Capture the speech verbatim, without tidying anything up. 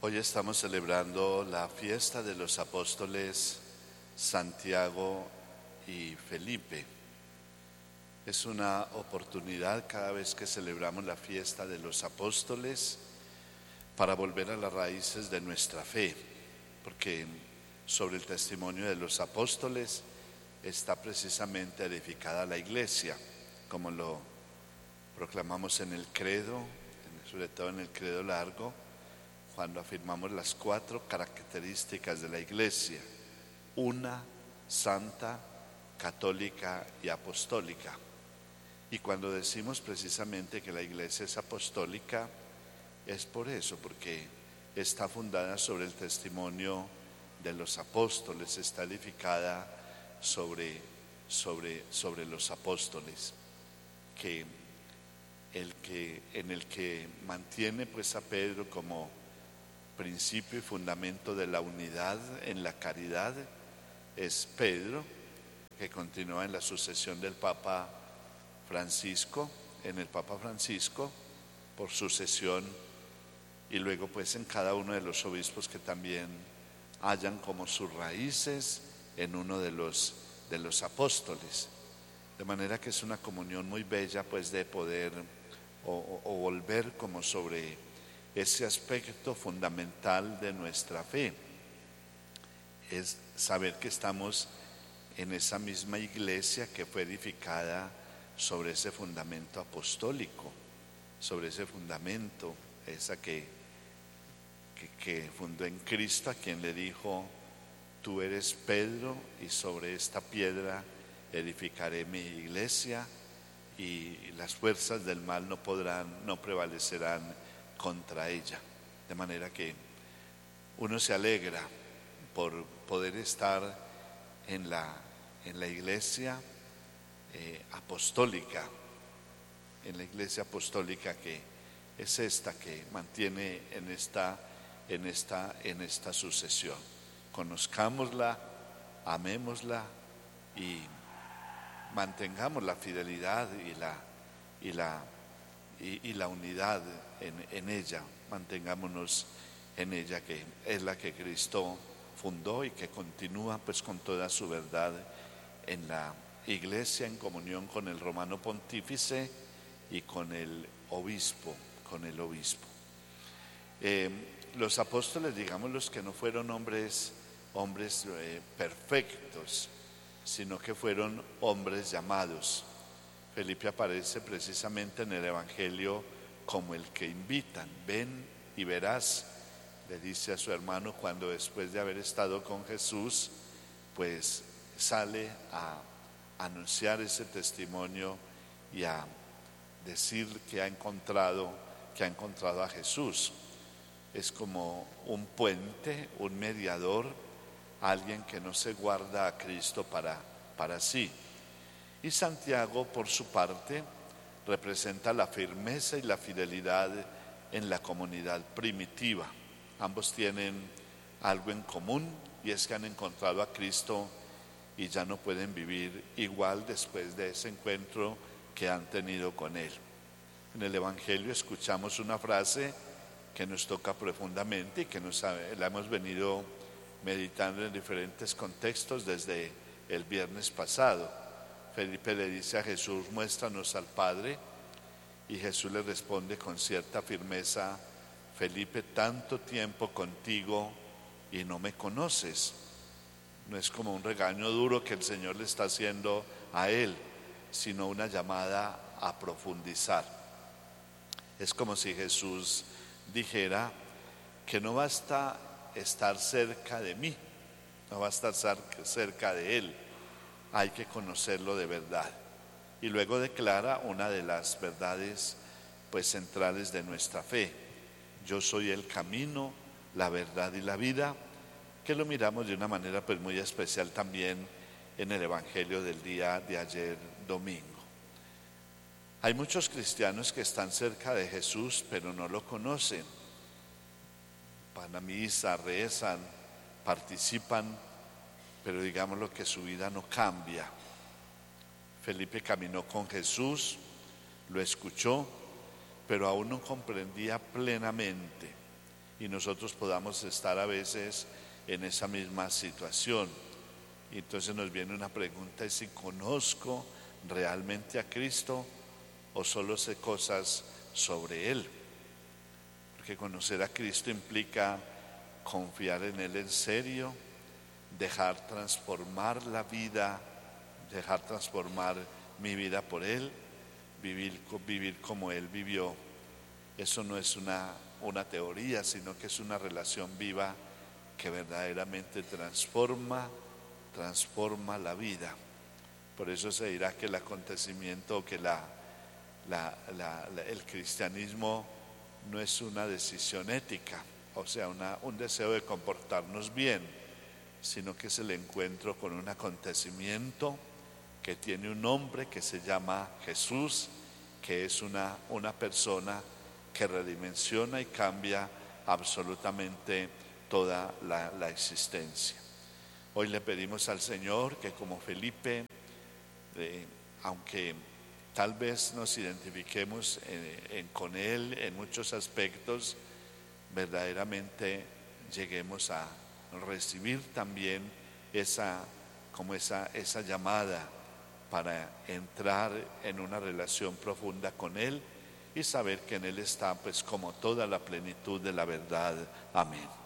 Hoy estamos celebrando la fiesta de los apóstoles Santiago y Felipe. Es una oportunidad cada vez que celebramos la fiesta de los apóstoles para volver a las raíces de nuestra fe, porque sobre el testimonio de los apóstoles está precisamente edificada la iglesia, como lo proclamamos en el credo, sobre todo en el credo largo, cuando afirmamos las cuatro características de la iglesia: una, santa, católica y apostólica. Y cuando decimos precisamente que la iglesia es apostólica, es por eso, porque está fundada sobre el testimonio de los apóstoles, está edificada sobre, sobre, sobre los apóstoles, que el que, en el que mantiene pues a Pedro como principio y fundamento de la unidad en la caridad es Pedro, que continúa en la sucesión del Papa Francisco, en el Papa Francisco por sucesión, y luego pues en cada uno de los obispos que también hallan como sus raíces en uno de los, de los apóstoles. De manera que es una comunión muy bella pues de poder o, o, o volver como sobre ese aspecto fundamental de nuestra fe, es saber que estamos en esa misma iglesia que fue edificada sobre ese fundamento apostólico, sobre ese fundamento, esa que, que, que fundó en Cristo, a quien le dijo: tú eres Pedro y sobre esta piedra edificaré mi iglesia y las fuerzas del mal no podrán, no prevalecerán contra ella. De manera que uno se alegra por poder estar en la, en la iglesia eh, apostólica, en la iglesia apostólica que es esta que mantiene en esta, en esta, en esta sucesión. Conozcámosla, amémosla y mantengamos la fidelidad y la, y la, y, y la unidad en, en ella, mantengámonos en ella, que es la que Cristo fundó y que continúa pues con toda su verdad en la iglesia, en comunión con el romano pontífice y con el obispo, con el obispo. Eh, los apóstoles, digamos, los que no fueron hombres, hombres eh, perfectos, sino que fueron hombres llamados. Felipe aparece precisamente en el Evangelio como el que invitan. Ven y verás, le dice a su hermano cuando después de haber estado con Jesús, pues sale a anunciar ese testimonio y a decir que ha encontrado, que ha encontrado a Jesús. Es como un puente, un mediador, alguien que no se guarda a Cristo para, para sí. Y Santiago, por su parte, representa la firmeza y la fidelidad en la comunidad primitiva. Ambos tienen algo en común, y es que han encontrado a Cristo y ya no pueden vivir igual después de ese encuentro que han tenido con Él. En el Evangelio escuchamos una frase que nos toca profundamente y que nos, la hemos venido meditando en diferentes contextos desde el viernes pasado. Felipe le dice a Jesús: muéstranos al Padre, y Jesús le responde con cierta firmeza: Felipe, tanto tiempo contigo y no me conoces. No es como un regaño duro que el Señor le está haciendo a él, sino una llamada a profundizar. Es como si Jesús dijera que no basta estar cerca de mí, no basta estar cerca de Él, hay que conocerlo de verdad. Y luego declara una de las verdades pues centrales de nuestra fe: yo soy el camino, la verdad y la vida, que lo miramos de una manera pues muy especial también en el Evangelio del día de ayer domingo. Hay muchos cristianos que están cerca de Jesús pero no lo conocen. Van a misa, rezan, participan, pero digámoslo que su vida no cambia. Felipe caminó con Jesús, lo escuchó, pero aún no comprendía plenamente y nosotros podamos estar a veces en esa misma situación. Y entonces nos viene una pregunta: ¿es si conozco realmente a Cristo o solo sé cosas sobre Él? Porque conocer a Cristo implica confiar en Él en serio, dejar transformar la vida, dejar transformar mi vida por Él, vivir, vivir como Él vivió. Eso no es una, una teoría, sino que es una relación viva que verdaderamente transforma, transforma la vida. Por eso se dirá que el acontecimiento, que la, la, la, la, el cristianismo no es una decisión ética, o sea, una, un deseo de comportarnos bien, sino que es el encuentro con un acontecimiento que tiene un nombre que se llama Jesús, que es una, una persona que redimensiona y cambia absolutamente toda la, la existencia. Hoy le pedimos al Señor que, como Felipe, eh, aunque tal vez nos identifiquemos en, en, con Él en muchos aspectos, verdaderamente lleguemos a recibir también esa, como esa, esa llamada para entrar en una relación profunda con Él y saber que en Él está pues como toda la plenitud de la verdad. Amén.